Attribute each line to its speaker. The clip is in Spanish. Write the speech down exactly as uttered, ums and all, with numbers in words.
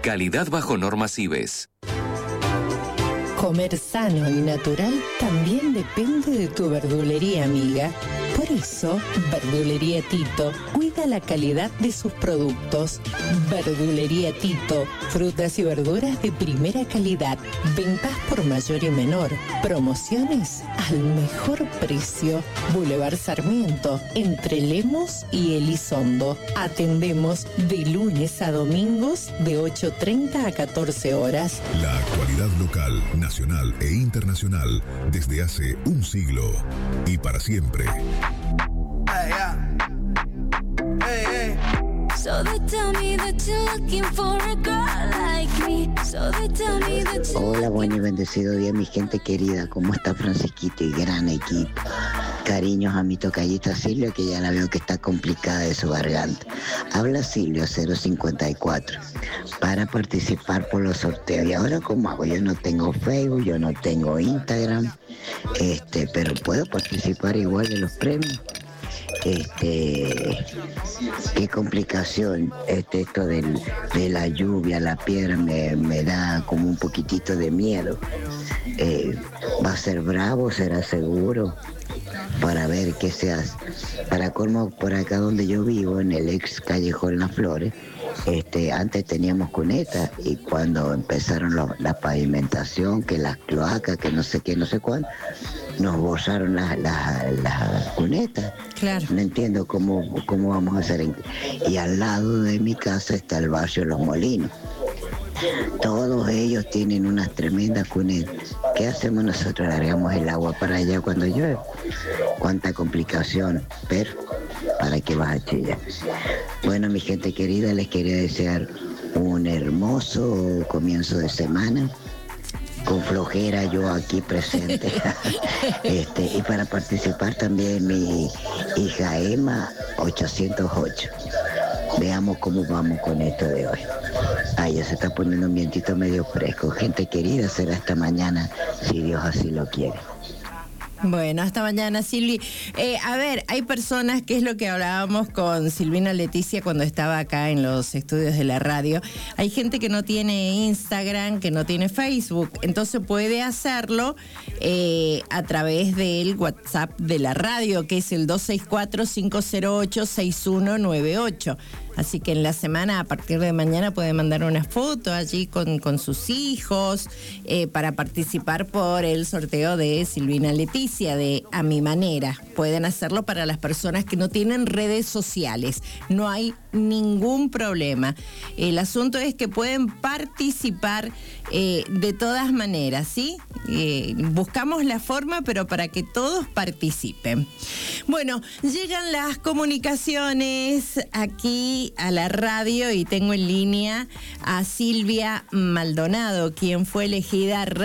Speaker 1: Calidad bajo normas I B E S.
Speaker 2: Comer sano y natural también depende de tu verdulería, amiga. Por eso, Verdulería Tito cuida la calidad de sus productos. Verdulería Tito, frutas y verduras de primera calidad, ventas por mayor y menor, promociones al mejor precio. Boulevard Sarmiento, entre Lemos y Elizondo. Atendemos de lunes a domingos de ocho treinta a catorce horas.
Speaker 3: La actualidad local, nacional e internacional desde hace un siglo y para siempre.
Speaker 4: Hey, yeah. Hey, hey.
Speaker 5: So they tell me that you're looking for a girl like me. So they tell me that you...
Speaker 6: Hola, buen y bendecido día, mi gente querida. ¿Cómo está Francisquito y gran equipo? Cariños a mi tocallita Silvia, que ya la veo que está complicada de su garganta. Habla Silvio cero cincuenta y cuatro para participar por los sorteos. ¿Y ahora cómo hago? Yo no tengo Facebook, yo no tengo Instagram, este, pero puedo participar igual de los premios. Este, qué complicación, este, esto del, de la lluvia, la piedra me, me da como un poquitito de miedo. Eh, ¿Va a ser bravo? ¿Será seguro? Para ver qué se hace. Para colmo, por acá donde yo vivo, en el ex callejón Las Flores, este, antes teníamos cunetas y cuando empezaron lo, la pavimentación, que las cloacas, que no sé qué, no sé cuándo, nos borraron las la, la cunetas.
Speaker 7: Claro.
Speaker 6: No entiendo cómo, cómo vamos a hacer. En... Y al lado de mi casa está el barrio Los Molinos. Todos ellos tienen unas tremendas cunetas. ¿Qué hacemos nosotros? Largamos el agua para allá cuando llueve. Cuánta complicación, pero ¿para qué vas a chillar? Bueno, mi gente querida, les quería desear un hermoso comienzo de semana. Con flojera yo aquí presente. este, y para participar también mi hija Emma, ochocientos ocho. Veamos cómo vamos con esto de hoy. Ay, ya se está poniendo un vientito medio fresco. Gente querida, será hasta mañana, si Dios así lo quiere.
Speaker 7: Bueno, hasta mañana, Silvi. Eh, a ver, hay personas, que es lo que hablábamos con Silvina Leticia cuando estaba acá en los estudios de la radio. Hay gente que no tiene Instagram, que no tiene Facebook, entonces puede hacerlo eh, a través del WhatsApp de la radio, que es el dos seis cuatro, cinco cero ocho, seis uno nueve ocho. Así que en la semana, a partir de mañana, puede mandar una foto allí con, con sus hijos eh, para participar por el sorteo de Silvina Leticia, de A Mi Manera. Pueden hacerlo para las personas que no tienen redes sociales. No hay ningún problema. El asunto es que pueden participar eh, de todas maneras, ¿sí? Eh, buscamos la forma, pero para que todos participen. Bueno, llegan las comunicaciones aquí a la radio y tengo en línea a Silvia Maldonado, quien fue elegida